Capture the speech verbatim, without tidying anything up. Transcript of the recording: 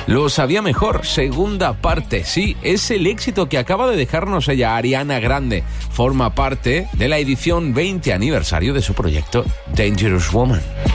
Lo sabía mejor, segunda parte. Sí, es el éxito que acaba de dejarnos ella, Ariana Grande. Forma parte de la edición veinte aniversario de su proyecto Dangerous Woman.